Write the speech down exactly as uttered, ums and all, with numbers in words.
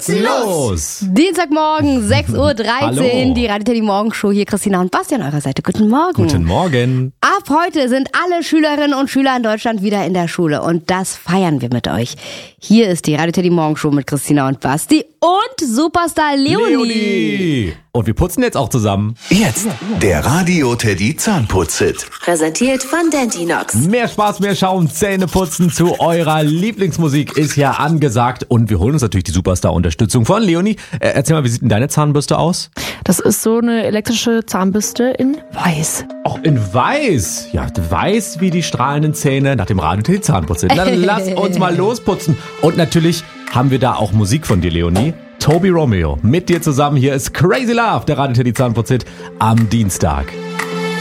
los? Dienstagmorgen, sechs Uhr dreizehn, die Radio Teddy Morgenshow. Hier Christina und Basti an eurer Seite. Guten Morgen. Guten Morgen. Ab heute sind alle Schülerinnen und Schüler in Deutschland wieder in der Schule und das feiern wir mit euch. Hier ist die Radio Teddy Morgenshow mit Christina und Basti und Superstar Leonie. Leonie. Und wir putzen jetzt auch zusammen. Jetzt der Radio Teddy Zahnputz-Hit. Präsentiert von Dentinox. Mehr Spaß, mehr Schaum, Zähneputzen zu eurer Lieblingsmusik ist ja angesagt. Und wir holen uns natürlich die Superstar-Unterstützung von Leonie. Äh, erzähl mal, wie sieht denn deine Zahnbürste aus? Das ist so eine elektrische Zahnbürste in weiß. Auch in weiß. Ja, weiß wie die strahlenden Zähne nach dem Radio Teddy Zahnputz-Hit. Dann lass uns mal losputzen. Und natürlich haben wir da auch Musik von dir, Leonie. Toby Romeo mit dir zusammen. Hier ist Crazy Love, der Radio Teddy Zahnputz-Hit am Dienstag.